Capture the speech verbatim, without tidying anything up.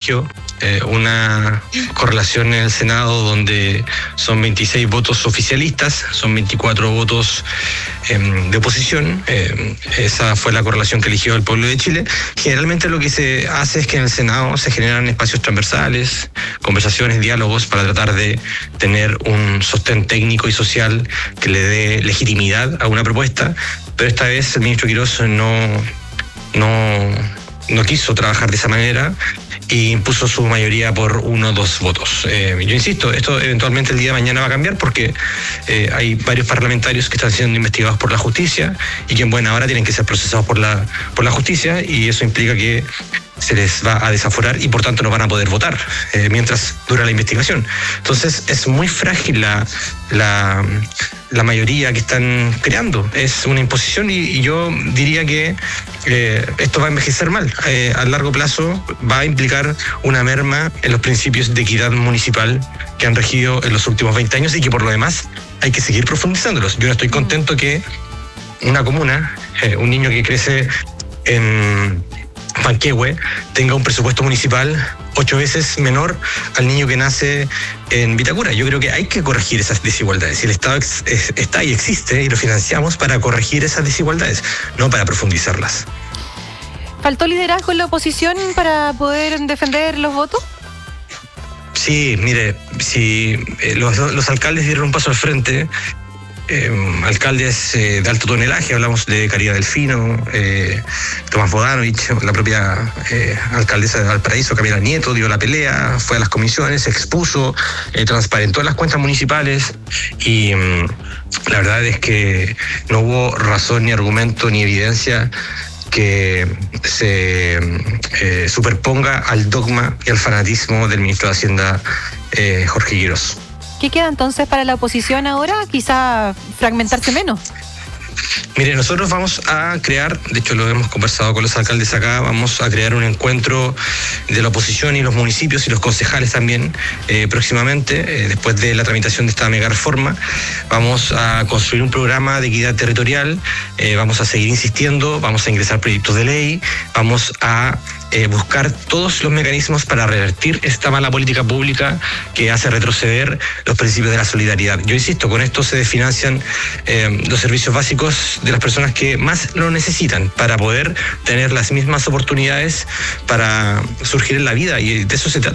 eligió eh, una correlación en el Senado donde son veintiséis votos oficialistas, son veinticuatro votos eh, de oposición. Eh, esa fue la correlación que eligió el pueblo de Chile. Generalmente lo que se hace es que en el Senado se generan espacios transversales, conversaciones, diálogos para tratar de tener un sostén técnico y social que le dé legitimidad a una propuesta, pero esta vez el ministro Quirós no, no, no quiso trabajar de esa manera y impuso su mayoría por uno o dos votos. Eh, yo insisto, esto eventualmente el día de mañana va a cambiar porque eh, hay varios parlamentarios que están siendo investigados por la justicia y que en buena hora tienen que ser procesados por la, por la justicia, y eso implica que se les va a desaforar y por tanto no van a poder votar eh, mientras dura la investigación. Entonces es muy frágil la, la, la mayoría que están creando. Es una imposición y, y yo diría que eh, esto va a envejecer mal. Eh, a largo plazo va a implicar una merma en los principios de equidad municipal que han regido en los últimos veinte años y que por lo demás hay que seguir profundizándolos. Yo no estoy contento que una comuna, eh, un niño que crece en Panquehue tenga un presupuesto municipal ocho veces menor al niño que nace en Vitacura. Yo creo que hay que corregir esas desigualdades. Y el Estado ex, es, está y existe y lo financiamos para corregir esas desigualdades, no para profundizarlas. ¿Faltó liderazgo en la oposición para poder defender los votos? Sí, mire, si eh, los, los alcaldes dieron un paso al frente. Eh, alcaldes eh, de alto tonelaje, hablamos de Caridad Delfino, eh, Tomás Bodanovich, la propia eh, alcaldesa de Valparaíso, Camila Nieto, dio la pelea, fue a las comisiones, expuso, eh, transparentó las cuentas municipales y mm, la verdad es que no hubo razón ni argumento ni evidencia que se eh, superponga al dogma y al fanatismo del ministro de Hacienda, eh, Jorge Quirós. ¿Qué queda entonces para la oposición ahora? Quizá fragmentarse menos. Mire, nosotros vamos a crear, de hecho lo hemos conversado con los alcaldes acá, vamos a crear un encuentro de la oposición y los municipios y los concejales también eh, próximamente, eh, después de la tramitación de esta mega reforma. Vamos a construir un programa de equidad territorial, eh, vamos a seguir insistiendo, vamos a ingresar proyectos de ley, vamos a Eh, buscar todos los mecanismos para revertir esta mala política pública que hace retroceder los principios de la solidaridad. Yo insisto, con esto se desfinancian eh, los servicios básicos de las personas que más lo necesitan para poder tener las mismas oportunidades para surgir en la vida, y de eso se trata.